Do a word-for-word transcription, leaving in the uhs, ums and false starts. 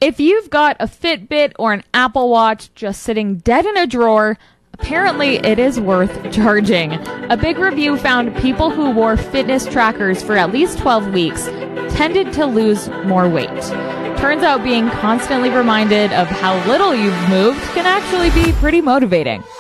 If you've got a Fitbit or an Apple Watch just sitting dead in a drawer, apparently it is worth charging. A big review found people who wore fitness trackers for at least twelve weeks tended to lose more weight. Turns out being constantly reminded of how little you've moved can actually be pretty motivating.